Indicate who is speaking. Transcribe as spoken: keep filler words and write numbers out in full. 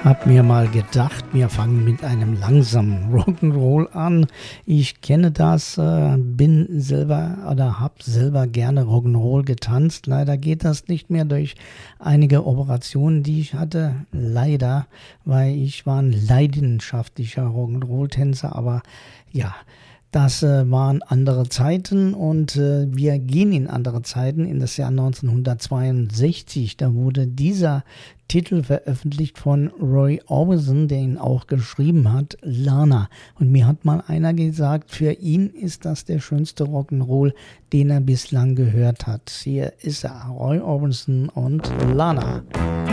Speaker 1: Hab mir mal gedacht, wir fangen mit einem langsamen Rock'n'Roll an. Ich kenne das, äh, bin selber oder hab selber gerne Rock'n'Roll getanzt. Leider geht das nicht mehr durch einige Operationen, die ich hatte. Leider, weil ich war ein leidenschaftlicher Rock'n'Roll-Tänzer, aber ja, das äh, waren andere Zeiten und äh, wir gehen in andere Zeiten, in das Jahr neunzehnhundertzweiundsechzig. Da wurde dieser Titel veröffentlicht von Roy Orbison, der ihn auch geschrieben hat, Lana. Und mir hat mal einer gesagt, für ihn ist das der schönste Rock'n'Roll, den er bislang gehört hat. Hier ist er, Roy Orbison und Lana.